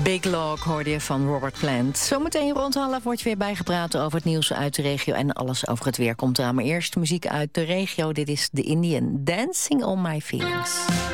Big Log hoorde je van Robert Plant. Zometeen rond half wordt je weer bijgepraat over het nieuws uit de regio... en alles over het weer komt eraan. Maar eerst muziek uit de regio. Dit is The Indian, Dancing on My Feelings.